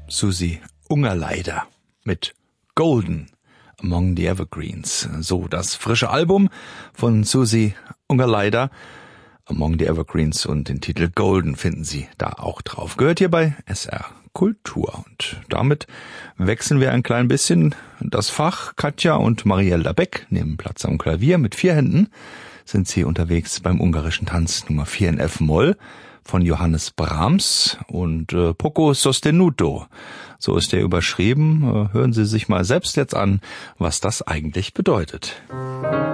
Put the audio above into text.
Susi Ungerleider mit Golden Among the Evergreens. So das frische Album von Susi Ungerleider, Among the Evergreens, und den Titel Golden finden Sie da auch drauf. Gehört hier bei SR Kultur. Und damit wechseln wir ein klein bisschen das Fach. Katja und Mariella Beck nehmen Platz am Klavier. Mit 4 Händen sind sie unterwegs beim ungarischen Tanz Nummer 4 in F-Moll von Johannes Brahms und Poco Sostenuto. So ist der überschrieben. Hören Sie sich mal selbst jetzt an, was das eigentlich bedeutet.